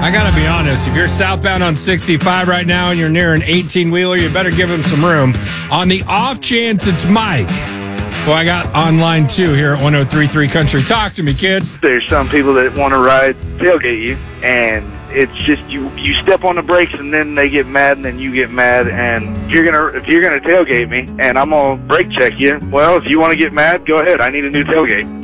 I got to be honest. If you're southbound on 65 right now and you're near an 18-wheeler, you better give him some room. On the off chance it's Mike, who I got online too here at 103.3 Country. Talk to me, kid. There's some people that want to ride tailgate you, and it's just you step on the brakes and then they get mad and then you get mad. And if you're gonna tailgate me and I'm gonna brake check you, well, if you want to get mad, go ahead. I need a new tailgate.